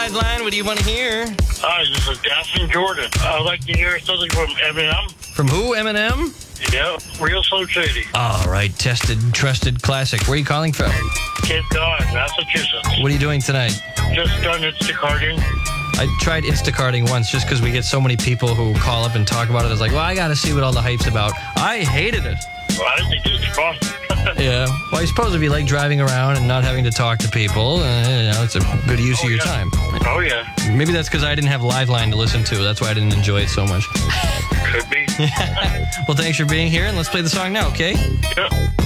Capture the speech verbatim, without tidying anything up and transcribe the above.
Line, what do you want to hear? Hi, this is Dustin Jordan. I'd like to hear something from Eminem. From who, Eminem? Yeah, Real Slim Shady. All right, tested, trusted classic. Where are you calling from? Cape Cod, Massachusetts. What are you doing tonight? Just done Instacarting. I tried Instacarting once just because we get so many people who call up and talk about it. I was like, well, I got to see what all the hype's about. I hated it. Well, I think it's fun. Yeah. Well, I suppose if you like driving around and not having to talk to people, uh, you know, it's a good use oh, of your yeah. time. Oh, yeah. Maybe that's because I didn't have Liveline to listen to. That's why I didn't enjoy it so much. Could be. Well, thanks for being here, and let's play the song now, okay? Yeah.